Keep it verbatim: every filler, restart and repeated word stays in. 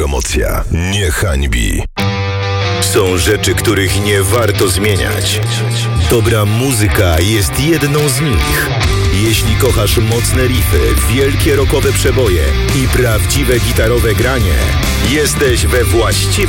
promocja nie hańbi. Są rzeczy, których nie warto zmieniać. Dobra muzyka jest jedną z nich. Jeśli kochasz mocne riffy, wielkie rockowe przeboje i prawdziwe gitarowe granie, jesteś we właściwym